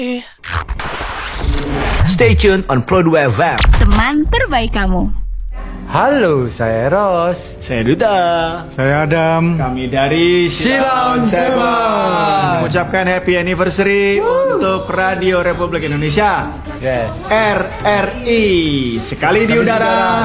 Stay tuned on Pro 2 FM. Teman terbaik kamu. Halo, saya Ros. Saya Duta. Saya Adam. Kami dari Silang Sepak. mengucapkan happy anniversary untuk Radio Republik Indonesia. Yes. RRI. Sekali di udara.